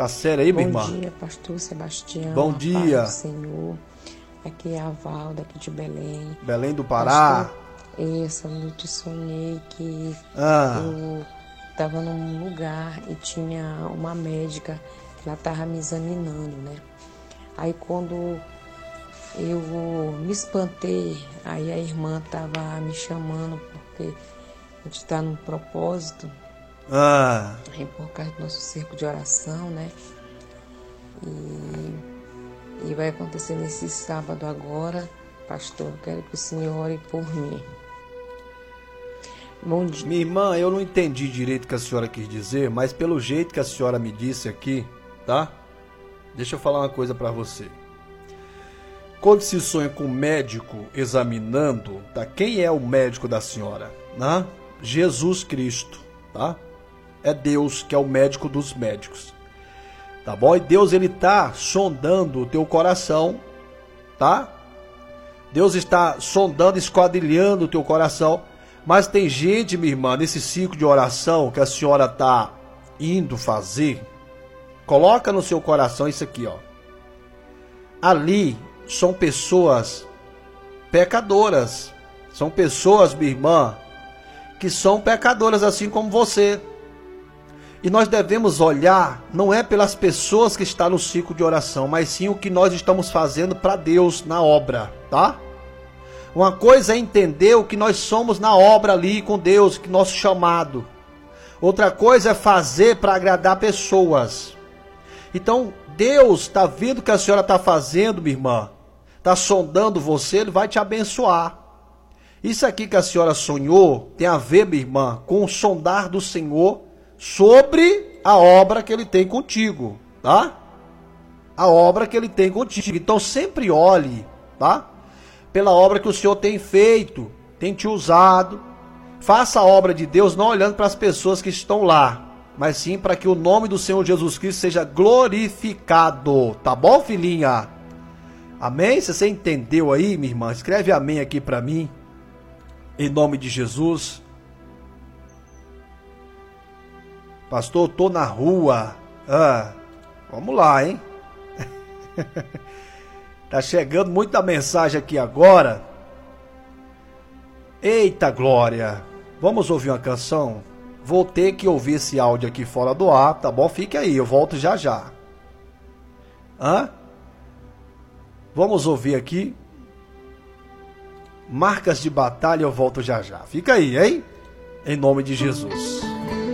Tá sério aí, minha irmã? Bom dia, pastor Sebastião. Bom dia. Paz do Senhor. Aqui é a Valda, aqui de Belém. Belém do Pará. Pastor, essa noite sonhei que eu estava num lugar e tinha uma médica que ela estava me examinando, né? Aí quando eu me espantei, aí a irmã estava me chamando porque a gente está num propósito. Aí por causa do nosso cerco de oração, né? E vai acontecer nesse sábado agora. Pastor, eu quero que o Senhor ore por mim. Bom dia. Minha irmã, eu não entendi direito o que a senhora quis dizer, mas pelo jeito que a senhora me disse aqui, tá? Deixa eu falar uma coisa pra você. Quando se sonha com o médico examinando, tá? Quem é o médico da senhora? Né? Jesus Cristo, tá? É Deus que é o médico dos médicos. Tá bom? E Deus, ele tá sondando o teu coração, tá? Deus está sondando, esquadrilhando o teu coração. Mas tem gente, minha irmã, nesse ciclo de oração que a senhora tá indo fazer, coloca no seu coração isso aqui, ó. Ali são pessoas pecadoras. São pessoas, minha irmã, que são pecadoras assim como você. E nós devemos olhar, não é pelas pessoas que estão no ciclo de oração, mas sim o que nós estamos fazendo para Deus na obra, tá? Uma coisa é entender o que nós somos na obra ali com Deus, que nosso chamado. Outra coisa é fazer para agradar pessoas. Então, Deus está vendo o que a senhora está fazendo, minha irmã. Está sondando você, Ele vai te abençoar. Isso aqui que a senhora sonhou tem a ver, minha irmã, com o sondar do Senhor sobre a obra que Ele tem contigo, tá? A obra que Ele tem contigo. Então sempre olhe, tá? Pela obra que o Senhor tem feito, tem te usado. Faça a obra de Deus não olhando para as pessoas que estão lá, mas sim para que o nome do Senhor Jesus Cristo seja glorificado. Tá bom, filhinha? Amém? Se você entendeu aí, minha irmã, escreve amém aqui para mim. Em nome de Jesus. Pastor, tô na rua. Vamos lá, hein? Tá chegando muita mensagem aqui agora. Eita glória. Vamos ouvir uma canção? Vou ter que ouvir esse áudio aqui fora do ar, tá bom? Fique aí, eu volto já já. Vamos ouvir aqui. Marcas de Batalha, eu volto já já. Fica aí, hein? Em nome de Jesus.